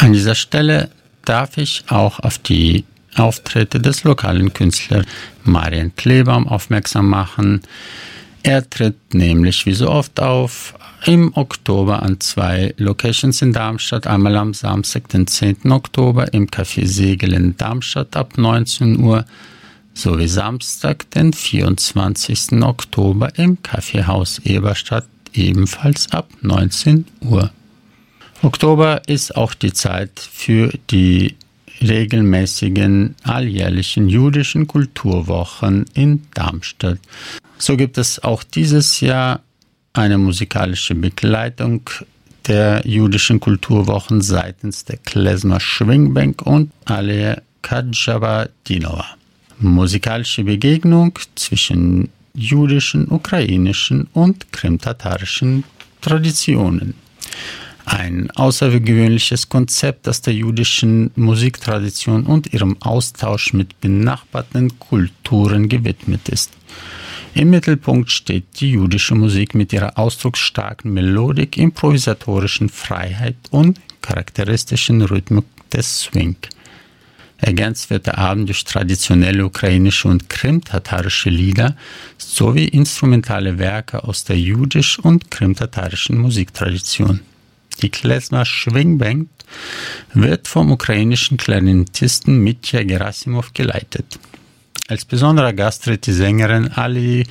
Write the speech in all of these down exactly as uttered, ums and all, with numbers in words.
An dieser Stelle darf ich auch auf die Auftritte des lokalen Künstlers Marian Kleebaum aufmerksam machen. Er tritt nämlich wie so oft auf im Oktober an zwei Locations in Darmstadt. Einmal am Samstag, den zehnten Oktober im Café Segel in Darmstadt ab neunzehn Uhr sowie Samstag, den vierundzwanzigsten Oktober im Kaffeehaus Eberstadt ebenfalls ab neunzehn Uhr. Oktober ist auch die Zeit für die regelmäßigen alljährlichen jüdischen Kulturwochen in Darmstadt. So gibt es auch dieses Jahr eine musikalische Begleitung der jüdischen Kulturwochen seitens der Klezmer Schwingband und Alea Kadjabadinova. Musikalische Begegnung zwischen jüdischen, ukrainischen und krimtatarischen Traditionen. Ein außergewöhnliches Konzept, das der jüdischen Musiktradition und ihrem Austausch mit benachbarten Kulturen gewidmet ist. Im Mittelpunkt steht die jüdische Musik mit ihrer ausdrucksstarken Melodik, improvisatorischen Freiheit und charakteristischen Rhythmik des Swing. Ergänzt wird der Abend durch traditionelle ukrainische und krimtatarische Lieder sowie instrumentale Werke aus der jüdisch- und krimtatarischen Musiktradition. Die Klezmer Schwingband wird vom ukrainischen Klarinettisten Mitya Gerasimov geleitet. Als besonderer Gast tritt die Sängerin Alea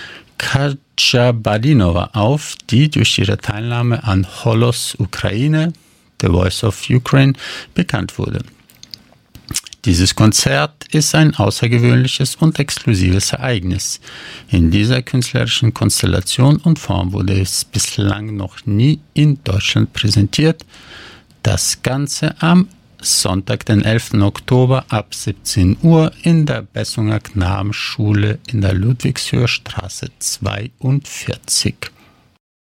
Kadjabadinova auf, die durch ihre Teilnahme an Holos Ukraine, The Voice of Ukraine, bekannt wurde. Dieses Konzert ist ein außergewöhnliches und exklusives Ereignis. In dieser künstlerischen Konstellation und Form wurde es bislang noch nie in Deutschland präsentiert. Das Ganze am Sonntag, den elften Oktober ab siebzehn Uhr in der Bessunger Knabenschule in der Ludwigshöher Straße zweiundvierzig.